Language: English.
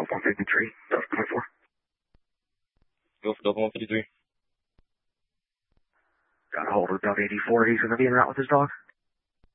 Delta 153, Delta 24. Go for Delta 153. Got a hold of Dove 84. He's going to be en route with his dog.